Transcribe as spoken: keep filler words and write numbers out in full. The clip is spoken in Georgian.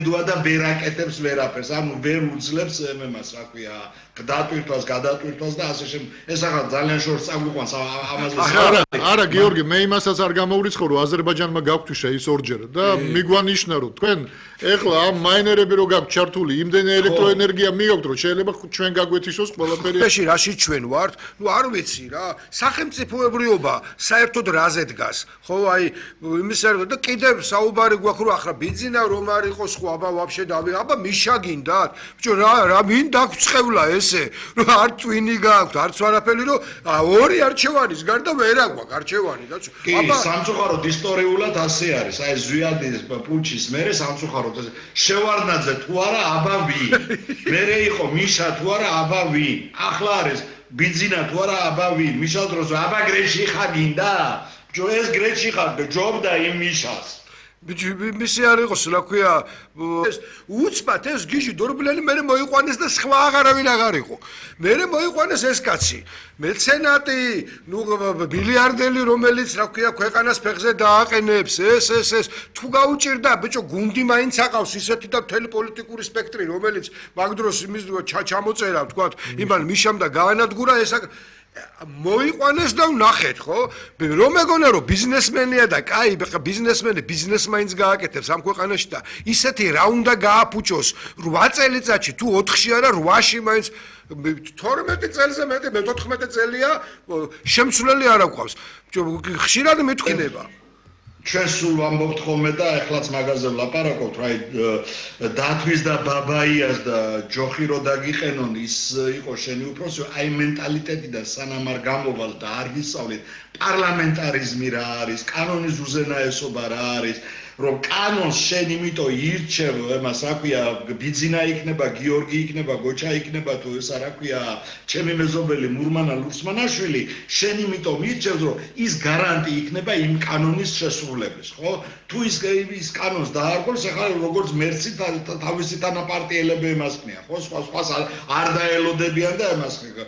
დუა და ვერ აკეთებს ვერაფერს, ანუ ვერ უძლებს ემემას, რა ქვია, დატვირთვას, გადატვირთვას და ასე შემდეგ. ეს ახლა ძალიან შორს წაგვიყვანს ამაზე. არა, არა, გიორგი, მე იმასაც არ გამოვრიცხო, რომ აზერბაიჯანმა გაგვთიშა ის ორჯერ და მიგვანიშნა, რომ თქვენ ეხლა ამ მაინერები რო გაქვთ ჩართული, იმდენი ელექტროენერგია მიგაქვთ, რომ შეიძლება ჩვენ გაგვეთიშოს ყველაფერი. ეში რაში ჩვენ ვართ? ნუ არ ვიცი რა. სახელმწიფოებრიობა საერთოდ რაზე დგას? ხო, აი იმის არ და კიდევ საუბარი გვაქვს, რომ ახლა ბიზნესა რომ არ იყოს ხო, აბა ვაფშე დავი, აბა მიშა გინდათ? ბიჭო რა რა ვინ დაგვწყევლა ესე? რომ არ ტვინი გაქვთ, არც ვარაფერი, რომ ორი არჩევანის გარდა ვერ აგვაქვს არჩევანი და აბა სამწუხაროდ ისტორიულად ასე არის. აი ზვიადის პუჩის მერე სამწუხაროდ შევარდნაძე თუ არა აბა ვინ? მერე იყო მიშა თუ არა აბა ვინ? ახლა არის ბიზნესა თუ არა აბა ვინ? მიშა დროს აბა გრეში ხარ გინდა? ბიჭო ეს გრეში ხარ ჯობდა იმ მიშას. მისი არ იყოს რა ქვია ეს უცბად ეს გიჟი დორბლელი მე მოიყვანეს და სხვა აღარავინ აღარ იყო მე მოიყვანეს ეს კაცი მეცენატი ნუ ბილიარდელი რომელიც რა ქვია ქვეყანას ფეხზე დააყენებს ეს ეს ეს თუ გაუჭირდა ბიჭო გუნდი მაინც აყავს ისეთი და მთელი პოლიტიკური სპექტრი რომელიც მაგ დროს იმის ჩამოწერა თქვა იმან მიშამ და გაანადგურა ეს მოიყვანეს და ვნახეთ ხო რომ მეგონა რომ ბიზნესმენია და კაი ბიზნესმენი ბიზნეს მაინც გააკეთებს ამ ქვეყანაში და ისეთი რა უნდა გააფუჭოს რვა წელიწადში თუ ოთხში არა რვაში მაინც თორმეტი წელზე მეტი მეთოთხმეტი წელია შემცვლელი არ აქვს ხშირად მეთქინება ჩვენ სულ ვამბობთ ხოლმე და ეხლაც მაგაზე ვლაპარაკობთ რა დათვის და ბაბაიას და ჯოხი რო დაგიყენონ ის იყო შენი უფროსი აი მენტალიტეტიდან სანამ არ გამოვალ და არ ვისწავლით პარლამენტარიზმი რა არის კანონის უზენაესობა რა არის რომ კანონს შენ იმიტომ ირჩევ ემას რა ქვია ბიძინა იქნება გიორგი იქნება გოჩა იქნება თუ ესა რა ქვია ჩემი მეზობელი მურმანა ლურსმანაშვილი შენ იმიტომ ირჩევ რომ ის გარანტი იქნება იმ კანონის შესრულების ხო თუ ის ის კანონს დაარღვევს ახლა როგორც მერცი თავისი თანაპარტიელები ემას ქნია ხო სხვა სხვა არ დაელოდებიან და ემას